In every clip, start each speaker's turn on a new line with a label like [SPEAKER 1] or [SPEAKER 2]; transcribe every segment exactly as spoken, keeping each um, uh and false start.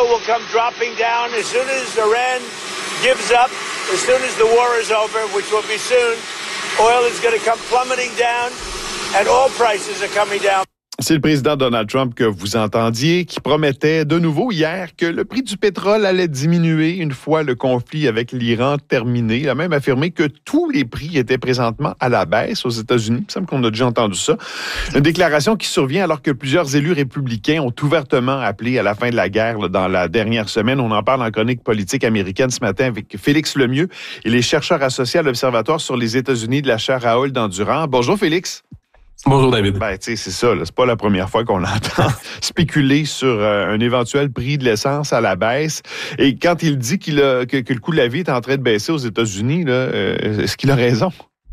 [SPEAKER 1] oil will come dropping down as soon as Iran gives up, as soon as the war is over, which will be soon. Oil is going to come plummeting down, and all prices are coming down.
[SPEAKER 2] C'est le président Donald Trump que vous entendiez qui promettait de nouveau hier que le prix du pétrole allait diminuer une fois le conflit avec l'Iran terminé. Il a même affirmé que tous les prix étaient présentement à la baisse aux États-Unis. Il me semble qu'on a déjà entendu ça. Une déclaration qui survient alors que plusieurs élus républicains ont ouvertement appelé à la fin de la guerre là, dans la dernière semaine. On en parle en chronique politique américaine ce matin avec Félix Lemieux et les chercheurs associés à l'Observatoire sur les États-Unis de la chaire Raoul d'Endurant. Bonjour Félix.
[SPEAKER 3] Bonjour David.
[SPEAKER 2] Ben, tu sais, c'est ça, là, c'est pas la première fois qu'on entend spéculer sur euh, un éventuel prix de l'essence à la baisse. Et quand il dit qu'il a, que, que le coût de la vie est en train de baisser aux États-Unis, là, euh, est-ce qu'il a raison?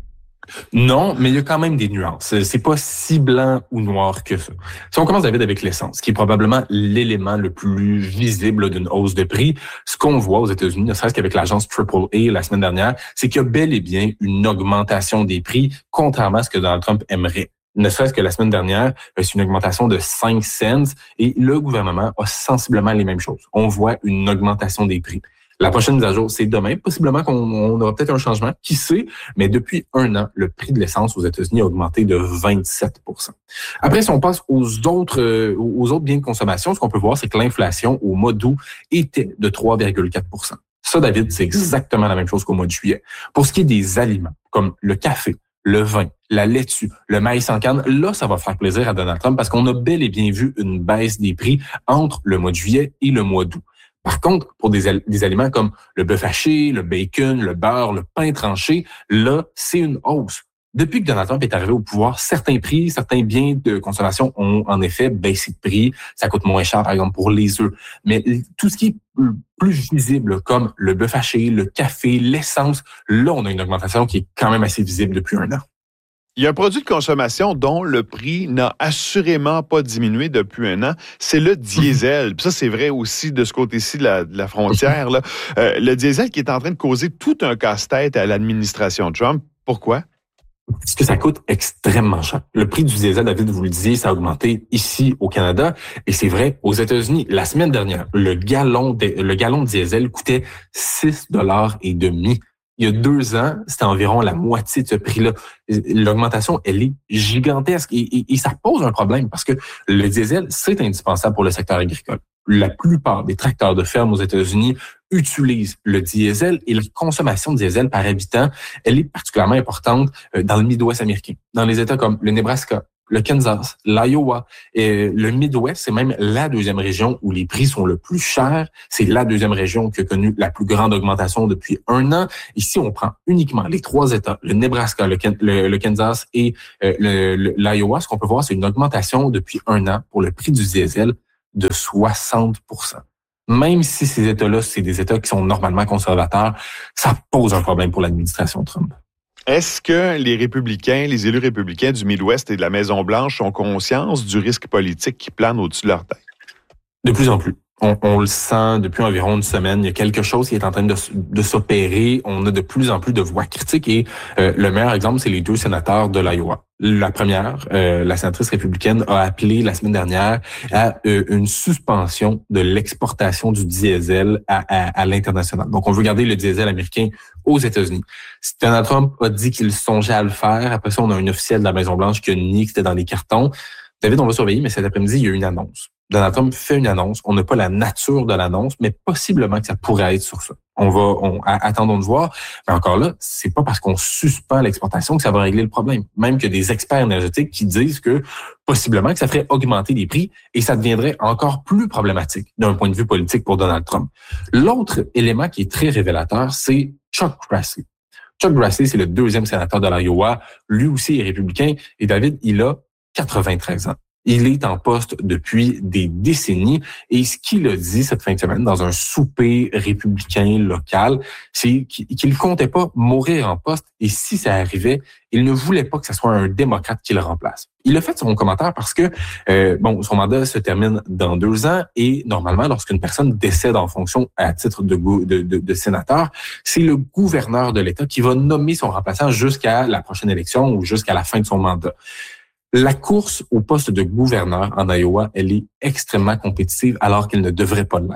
[SPEAKER 3] Non, mais il y a quand même des nuances. C'est pas si blanc ou noir que ça. Si on commence, David, avec l'essence, qui est probablement l'élément le plus visible d'une hausse de prix, ce qu'on voit aux États-Unis, ne serait-ce qu'avec l'agence Triple A la semaine dernière, c'est qu'il y a bel et bien une augmentation des prix, contrairement à ce que Donald Trump aimerait. Ne serait-ce que la semaine dernière, c'est une augmentation de cinq cents et le gouvernement a sensiblement les mêmes choses. On voit une augmentation des prix. La prochaine mise à jour, c'est demain. Possiblement qu'on on aura peut-être un changement, qui sait, mais depuis un an, le prix de l'essence aux États-Unis a augmenté de vingt-sept pour cent. Après, si on passe aux autres, euh, aux autres biens de consommation, ce qu'on peut voir, c'est que l'inflation au mois d'août était de trois virgule quatre pour cent. Ça, David, c'est exactement la même chose qu'au mois de juillet. Pour ce qui est des aliments, comme le café, le vin, la laitue, le maïs en canne, là, ça va faire plaisir à Donald Trump parce qu'on a bel et bien vu une baisse des prix entre le mois de juillet et le mois d'août. Par contre, pour des, al- des aliments comme le bœuf haché, le bacon, le beurre, le pain tranché, là, c'est une hausse. Depuis que Donald Trump est arrivé au pouvoir, certains prix, certains biens de consommation ont en effet baissé de prix. Ça coûte moins cher, par exemple, pour les œufs. Mais tout ce qui est plus visible, comme le bœuf haché, le café, l'essence, là, on a une augmentation qui est quand même assez visible depuis un an.
[SPEAKER 2] Il y a un produit de consommation dont le prix n'a assurément pas diminué depuis un an, c'est le diesel. Puis ça, c'est vrai aussi de ce côté-ci de la, de la frontière. Là. Euh, le diesel qui est en train de causer tout un casse-tête à l'administration Trump. Pourquoi?
[SPEAKER 3] Parce que ça coûte extrêmement cher. Le prix du diesel, David, vous le disiez, ça a augmenté ici au Canada et c'est vrai aux États-Unis. La semaine dernière, le gallon de, le gallon de diesel coûtait six dollars et demi. Il y a deux ans, c'était environ la moitié de ce prix-là. L'augmentation, elle est gigantesque et, et, et ça pose un problème parce que le diesel, c'est indispensable pour le secteur agricole. La plupart des tracteurs de ferme aux États-Unis utilisent le diesel et la consommation de diesel par habitant, elle est particulièrement importante dans le Midwest américain. Dans les États comme le Nebraska, le Kansas, l'Iowa, et le Midwest, c'est même la deuxième région où les prix sont le plus chers. C'est la deuxième région qui a connu la plus grande augmentation depuis un an. Ici, on prend uniquement les trois États, le Nebraska, le, le, le Kansas et euh, le, le, l'Iowa. Ce qu'on peut voir, c'est une augmentation depuis un an pour le prix du diesel de soixante pour cent. Même si ces États-là, c'est des États qui sont normalement conservateurs, ça pose un problème pour l'administration Trump.
[SPEAKER 2] Est-ce que les républicains, les élus républicains du Midwest et de la Maison-Blanche ont conscience du risque politique qui plane au-dessus de leur tête?
[SPEAKER 3] De plus en plus. On, on le sent depuis environ une semaine. Il y a quelque chose qui est en train de, de s'opérer. On a de plus en plus de voix critiques et euh, le meilleur exemple, c'est les deux sénateurs de l'Iowa. La première, euh, la sénatrice républicaine, a appelé la semaine dernière à euh, une suspension de l'exportation du diesel à, à, à l'international. Donc, on veut garder le diesel américain aux États-Unis. Donald Trump a dit qu'il songeait à le faire. Après ça, on a un officiel de la Maison-Blanche qui a nié que c'était dans les cartons. David, on va surveiller, mais cet après-midi, il y a eu une annonce. Donald Trump fait une annonce. On n'a pas la nature de l'annonce, mais possiblement que ça pourrait être sur ça. On va, on, attendons de voir. Mais encore là, c'est pas parce qu'on suspend l'exportation que ça va régler le problème. Même qu'il y a des experts énergétiques qui disent que possiblement que ça ferait augmenter les prix et ça deviendrait encore plus problématique d'un point de vue politique pour Donald Trump. L'autre élément qui est très révélateur, c'est Chuck Grassley. Chuck Grassley, c'est le deuxième sénateur de l'Iowa. Lui aussi est républicain. Et David, il a quatre-vingt-treize ans. Il est en poste depuis des décennies et ce qu'il a dit cette fin de semaine dans un souper républicain local, c'est qu'il ne comptait pas mourir en poste et si ça arrivait, il ne voulait pas que ce soit un démocrate qui le remplace. Il a fait son commentaire parce que euh, bon, son mandat se termine dans deux ans et normalement, lorsqu'une personne décède en fonction à titre de, de, de, de sénateur, c'est le gouverneur de l'État qui va nommer son remplaçant jusqu'à la prochaine élection ou jusqu'à la fin de son mandat. La course au poste de gouverneur en Iowa, elle est extrêmement compétitive alors qu'elle ne devrait pas l'être.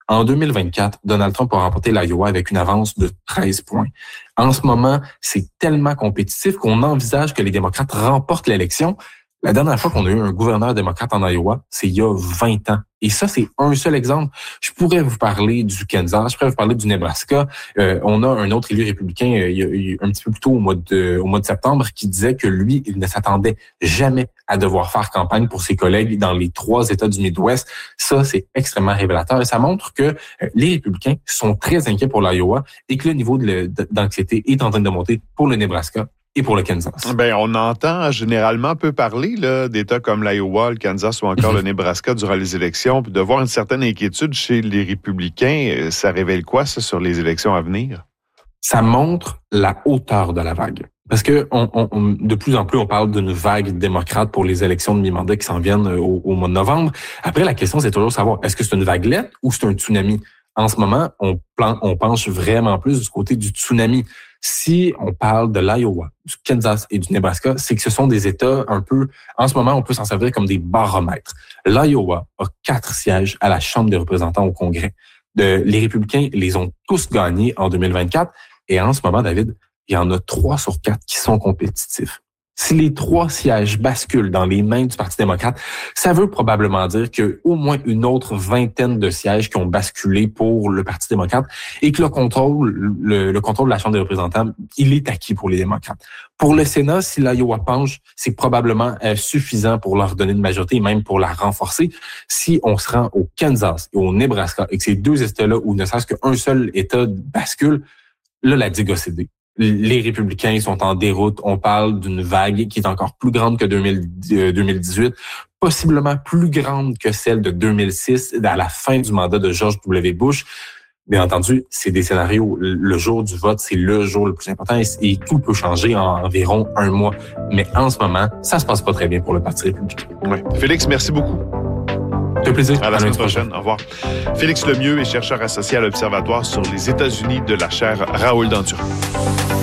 [SPEAKER 3] En deux mille vingt-quatre, Donald Trump a remporté l'Iowa avec une avance de treize points. En ce moment, c'est tellement compétitif qu'on envisage que les démocrates remportent l'élection. La dernière fois qu'on a eu un gouverneur démocrate en Iowa, c'est il y a vingt ans. Et ça, c'est un seul exemple. Je pourrais vous parler du Kansas, je pourrais vous parler du Nebraska. Euh, on a un autre élu républicain euh, il y a, il y a un petit peu plus tôt au mois de, au mois de septembre qui disait que lui, il ne s'attendait jamais à devoir faire campagne pour ses collègues dans les trois États du Midwest. Ça, c'est extrêmement révélateur. Et ça montre que euh, les républicains sont très inquiets pour l'Iowa et que le niveau de, d'anxiété est en train de monter pour le Nebraska et pour le Kansas.
[SPEAKER 2] Ben, on entend généralement peu parler là, d'États comme l'Iowa, le Kansas ou encore le Nebraska durant les élections. Puis de voir une certaine inquiétude chez les républicains, ça révèle quoi, ça, sur les élections à venir?
[SPEAKER 3] Ça montre la hauteur de la vague. Parce que on, on, de plus en plus, on parle d'une vague démocrate pour les élections de mi-mandat qui s'en viennent au, au mois de novembre. Après, la question, c'est toujours de savoir, est-ce que c'est une vaguelette ou c'est un tsunami? En ce moment, on, plan, on penche vraiment plus du côté du tsunami. Si on parle de l'Iowa, du Kansas et du Nebraska, c'est que ce sont des États un peu, en ce moment, on peut s'en servir comme des baromètres. L'Iowa a quatre sièges à la Chambre des représentants au Congrès. De, les républicains les ont tous gagnés en deux mille vingt-quatre. Et en ce moment, David, il y en a trois sur quatre qui sont compétitifs. Si les trois sièges basculent dans les mains du Parti démocrate, ça veut probablement dire qu'il y a au moins une autre vingtaine de sièges qui ont basculé pour le Parti démocrate et que le contrôle, le, le contrôle de la Chambre des représentants, il est acquis pour les démocrates. Pour le Sénat, si l'Iowa penche, c'est probablement euh, suffisant pour leur donner une majorité et même pour la renforcer. Si on se rend au Kansas et au Nebraska et que ces deux États-là, ou ne serait-ce qu'un seul État bascule, là, la digue a cédé. Les républicains sont en déroute. On parle d'une vague qui est encore plus grande que deux mille dix-huit, possiblement plus grande que celle de deux mille six, à la fin du mandat de George W. Bush. Bien entendu, c'est des scénarios. Le jour du vote, c'est le jour le plus important et tout peut changer en environ un mois. Mais en ce moment, ça se passe pas très bien pour le Parti républicain.
[SPEAKER 2] Oui. Félix, merci beaucoup.
[SPEAKER 3] C'est un plaisir.
[SPEAKER 2] À la semaine prochaine. Au revoir. Félix Lemieux est chercheur associé à l'Observatoire sur les États-Unis de la chaire Raoul Danturand.